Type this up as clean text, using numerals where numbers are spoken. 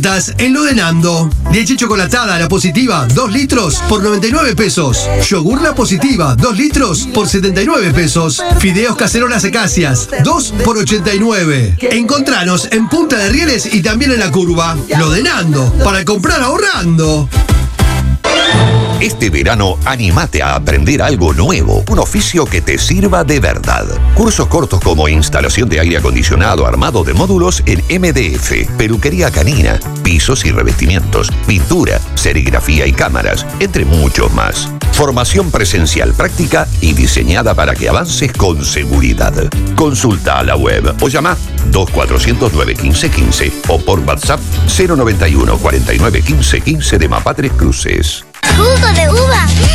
Estás en lo de Nando. Leche chocolatada La Positiva, 2 litros por 99 pesos. Yogur La Positiva, 2 litros por 79 pesos. Fideos caserolas Acacias, 2 por 89. Encontranos en Punta de Rieles y también en La Curva. Lo de Nando, para comprar ahorrando. Este verano, anímate a aprender algo nuevo, un oficio que te sirva de verdad. Cursos cortos como instalación de aire acondicionado, armado de módulos en MDF, peluquería canina, pisos y revestimientos, pintura, serigrafía y cámaras, entre muchos más. Formación presencial práctica y diseñada para que avances con seguridad. Consulta a la web o llama 2400-915-15 o por WhatsApp 091 49 15 15 de Mapá Tres Cruces. ¡Jugo de uva!